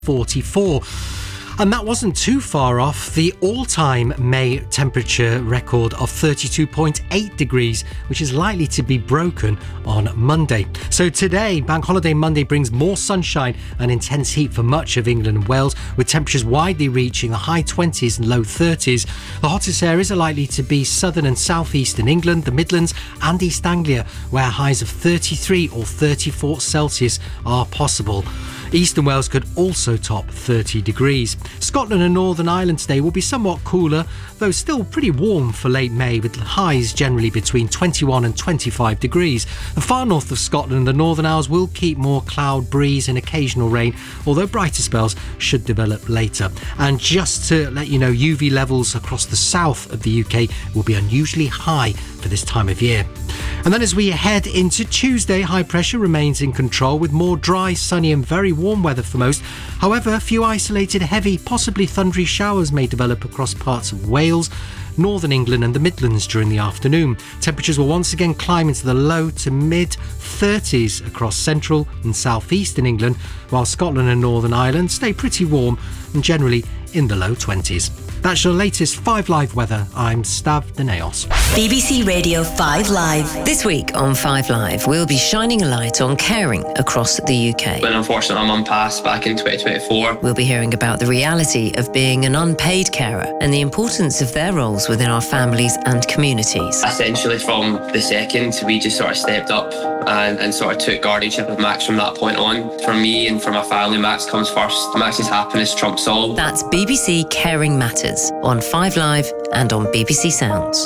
44. And that wasn't too far off the all-time May temperature record of 32.8 degrees, which is likely to be broken on Monday. So today, Bank Holiday Monday, brings more sunshine and intense heat for much of England and Wales, with temperatures widely reaching the high 20s and low 30s. The hottest areas are likely to be southern and southeastern England, the Midlands and East Anglia, where highs of 33 or 34 Celsius are possible. Eastern Wales could also top 30 degrees. Scotland and Northern Ireland today will be somewhat cooler, though still pretty warm for late May, with highs generally between 21 and 25 degrees. The far north of Scotland and the Northern Isles will keep more cloud, breeze and occasional rain, although brighter spells should develop later. And just to let you know, UV levels across the south of the UK will be unusually high for this time of year. And then as we head into Tuesday, high pressure remains in control with more dry, sunny and very warm weather for most. However, a few isolated heavy, possibly thundery showers may develop across parts of Wales, northern England and the Midlands during the afternoon. Temperatures will once again climb into the low to mid 30s across central and southeastern England, while Scotland and Northern Ireland stay pretty warm and generally in the low 20s. That's your latest 5 Live weather. I'm Stav Deneos. BBC Radio 5 Live. This week on 5 Live, we'll be shining a light on caring across the UK. When unfortunately my mum passed back in 2024. We'll be hearing about the reality of being an unpaid carer and the importance of their roles within our families and communities. Essentially from the second, we just sort of stepped up and sort of took guardianship of Max from that point on. For me and for my family, Max comes first. Max's happiness trumps all. That's BBC Caring Matters on 5 Live and on BBC Sounds.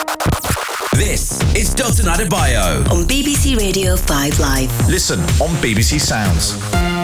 This is Dalton Adebayo on BBC Radio 5 Live. Listen on BBC Sounds.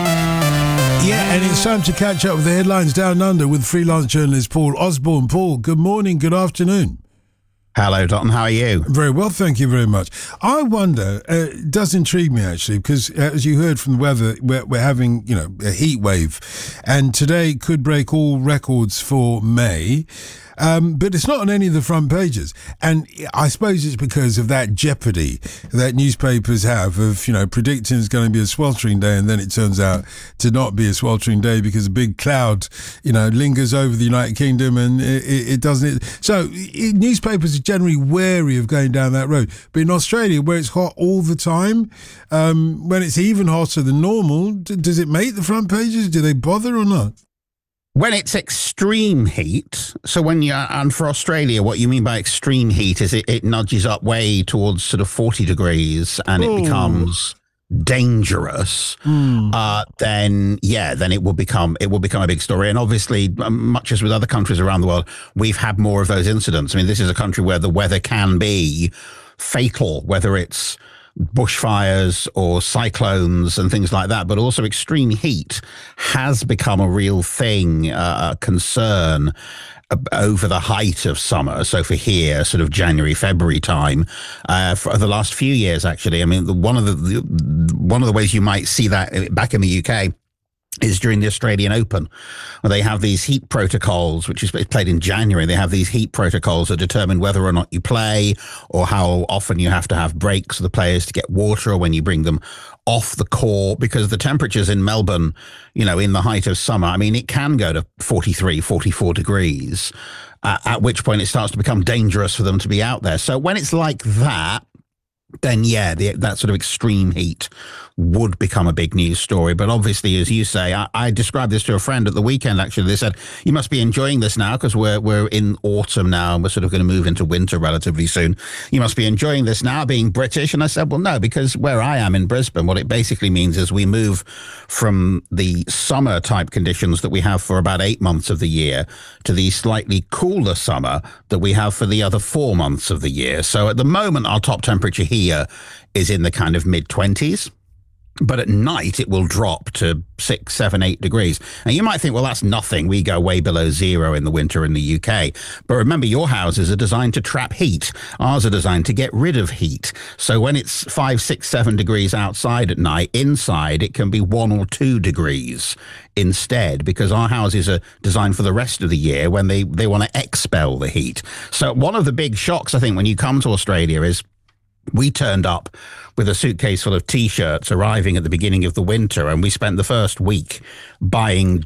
Yeah, and it's time to catch up with the headlines down under with freelance journalist Paul Osborne. Paul, good morning, good afternoon. Hello, Dalton. How are you? Very well, thank you very much. I wonder, it does intrigue me actually, because as you heard from the weather, we're having, a heat wave, and today could break all records for May. But it's not on any of the front pages. And I suppose it's because of that jeopardy that newspapers have of, predicting it's going to be a sweltering day, and then it turns out to not be a sweltering day because a big cloud, lingers over the United Kingdom and it doesn't. So newspapers are generally wary of going down that road. But in Australia, where it's hot all the time, when it's even hotter than normal, does it make the front pages? Do they bother or not? When it's extreme heat, so and for Australia, what you mean by extreme heat is it nudges up way towards sort of 40 degrees and it becomes dangerous, then it will become a big story. And obviously, much as with other countries around the world, we've had more of those incidents. I mean, this is a country where the weather can be fatal, whether it's bushfires or cyclones and things like that, but also extreme heat has become a real thing, a concern over the height of summer. So for here, sort of January, February time, for the last few years, actually, I mean, one of the ways you might see that back in the UK is during the Australian Open, where they have these heat protocols, which is played in January. They have these heat protocols that determine whether or not you play or how often you have to have breaks for the players to get water, or when you bring them off the court, because the temperatures in Melbourne, in the height of summer, I mean, it can go to 43, 44 degrees, at which point it starts to become dangerous for them to be out there. So when it's like that, then that sort of extreme heat would become a big news story. But obviously, as you say, I described this to a friend at the weekend, actually. They said, you must be enjoying this now because we're in autumn now and we're sort of going to move into winter relatively soon. You must be enjoying this now, being British. And I said, well, no, because where I am in Brisbane, what it basically means is we move from the summer type conditions that we have for about 8 months of the year to the slightly cooler summer that we have for the other 4 months of the year. So at the moment, our top temperature here is in the kind of mid-20s. But at night, it will drop to 6, 7, 8 degrees. And you might think, well, that's nothing. We go way below zero in the winter in the UK. But remember, your houses are designed to trap heat. Ours are designed to get rid of heat. So when it's 5, 6, 7 degrees outside at night, inside, it can be 1 or 2 degrees instead, because our houses are designed for the rest of the year when they want to expel the heat. So one of the big shocks, I think, when you come to Australia is we turned up with a suitcase full of T-shirts arriving at the beginning of the winter, and we spent the first week buying